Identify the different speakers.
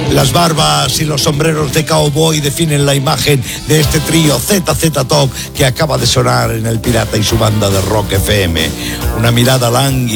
Speaker 1: Las barbas y los sombreros de cowboy definen la imagen de este trío ZZ Top que acaba de sonar en El Pirata y su banda de Rock FM. Una mirada lánguida